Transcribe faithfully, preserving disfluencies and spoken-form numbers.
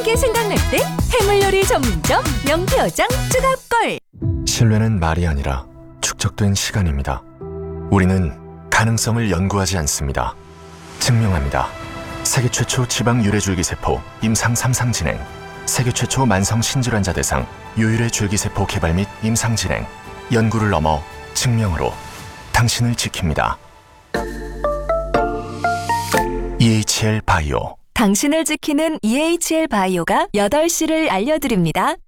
게 생각날 때 해물요리 전문점 명태어장 추가골. 신뢰는 말이 아니라 축적된 시간입니다. 우리는 가능성을 연구하지 않습니다. 증명합니다. 세계 최초 지방 유래줄기세포 임상 삼 상 진행, 세계 최초 만성 신질환자 대상 유일의 줄기세포 개발 및 임상 진행, 연구를 넘어 증명으로 당신을 지킵니다. 이에이치엘 바이오. 당신을 지키는 이에이치엘 바이오가 여덟 시를 알려드립니다.